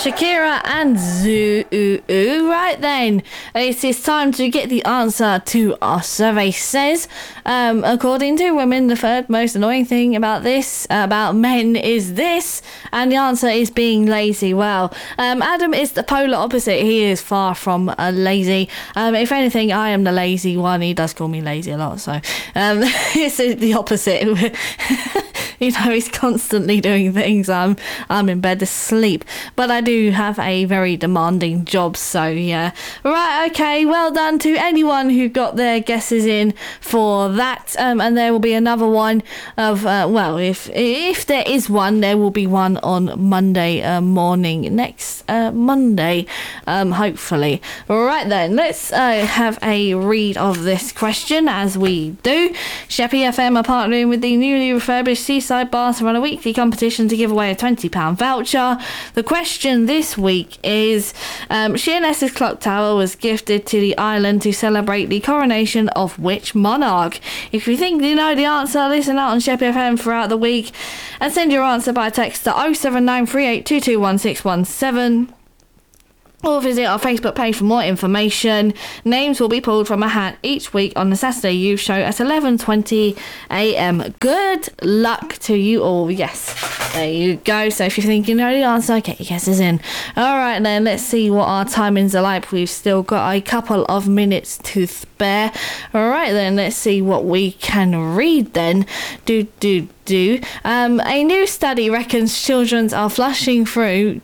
Shakira and Zoo. Right then, it is time to get the answer to our survey. Says, according to women, the third most annoying thing about men is this, and the answer is being lazy. Well, Adam is the polar opposite. He is far from lazy. If anything, I am the lazy one. He does call me lazy a lot, so it's the opposite. He's constantly doing things. I'm in bed asleep, but I do have a very demanding job, so yeah. Right, okay, well done to anyone who got their guesses in for that, and there will be another one of if there is one, there will be one on Monday morning, next Monday, hopefully. Right then, let's have a read of this question, as we do. Sheppy FM are partnering with the newly refurbished Seaside Bar to run a weekly competition to give away a £20 voucher. The question this week is, Sheerness's clock tower was gifted to the island to celebrate the coronation of which monarch? If you think you know the answer, listen out on Sheppy FM throughout the week and send your answer by text to 07938221617. Or visit our Facebook page for more information. Names will be pulled from a hat each week on the Saturday Youth Show at 11:20 a.m. Good luck to you all. Yes, there you go. So if you think you know the answer, get your guesses in. All right then, let's see what our timings are like. We've still got a couple of minutes to spare. All right then, let's see what we can read then. A new study reckons children are flushing through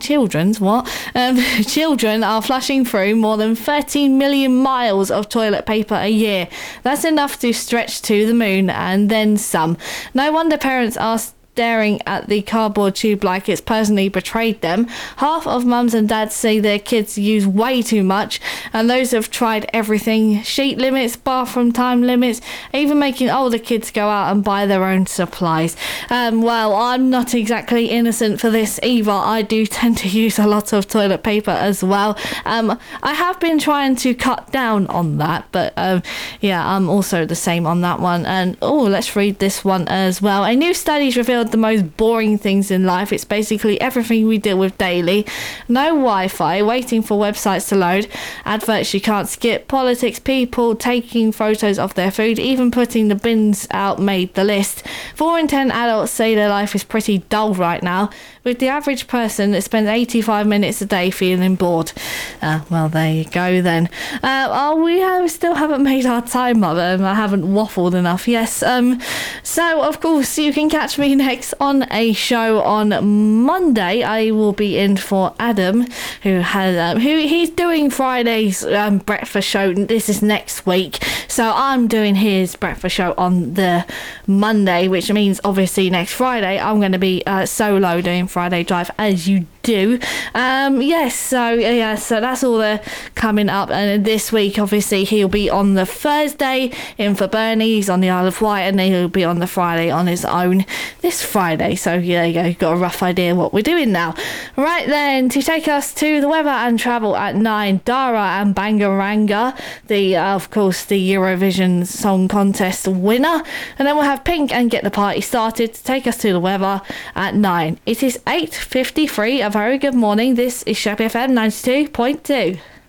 more than 13 million miles of toilet paper a year. That's enough to stretch to the moon and then some. No wonder parents are staring at the cardboard tube like it's personally betrayed them. Half of mums and dads say their kids use way too much, and those have tried everything: sheet limits, bathroom time limits, even making older kids go out and buy their own supplies. Well, I'm not exactly innocent for this either. I do tend to use a lot of toilet paper as well. I have been trying to cut down on that, but I'm also the same on that one. And let's read this one as well. A new study's revealed the most boring things in life. It's basically everything we deal with daily. No Wi-Fi, waiting for websites to load, adverts you can't skip, politics, people taking photos of their food, even putting the bins out made the list. 4 in 10 adults say their life is pretty dull right now, with the average person that spends 85 minutes a day feeling bored. Well, there you go then. We still haven't made our time up. I haven't waffled enough. Yes. So, of course, you can catch me next on a show on Monday. I will be in for Adam, who he's doing Friday's breakfast show. This is next week. So I'm doing his breakfast show on the Monday, which means obviously next Friday I'm going to be solo doing Friday Drive, as you do. So that's all the coming up. And this week obviously he'll be on the Thursday in for Bernie. He's on the Isle of Wight, and then he'll be on the Friday on his own this Friday. So there you go, you've got a rough idea what we're doing now. Right then, to take us to the weather and travel at 9, Dara and Bangaranga, the Eurovision Song Contest winner. And then we'll have Pink and Get the Party Started to take us to the weather at 9. It is 8:53. A very good morning. This is Sheppy FM 92.2.